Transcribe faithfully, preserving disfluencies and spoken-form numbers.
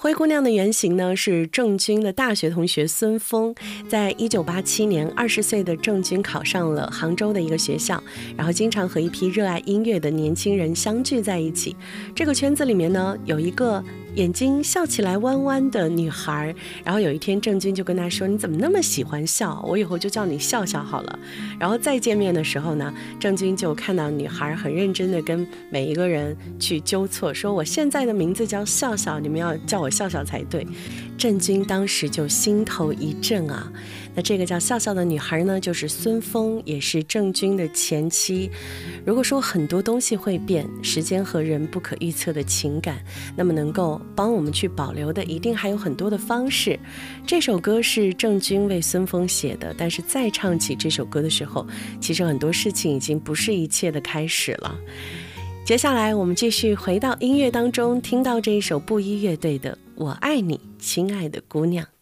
灰姑娘的原型呢是郑钧的大学同学孙峰。在一九八七年，二十岁的郑钧考上了杭州的一个学校，然后经常和一批热爱音乐的年轻人相聚在一起。这个圈子里面呢，有一个眼睛笑起来弯弯的女孩，然后有一天郑钧就跟她说，你怎么那么喜欢笑，我以后就叫你笑笑好了。然后再见面的时候呢，郑钧就看到女孩很认真的跟每一个人去纠错，说我现在的名字叫笑笑，你们要叫我笑笑才对。郑钧当时就心头一震啊。那这个叫笑笑的女孩呢，就是孙峰，也是郑钧的前妻。如果说很多东西会变，时间和人不可预测的情感，那么能够帮我们去保留的一定还有很多的方式。这首歌是郑钧为孙峰写的，但是再唱起这首歌的时候，其实很多事情已经不是一切的开始了。接下来我们继续回到音乐当中，听到这一首布衣乐队的《我爱你，亲爱的姑娘》。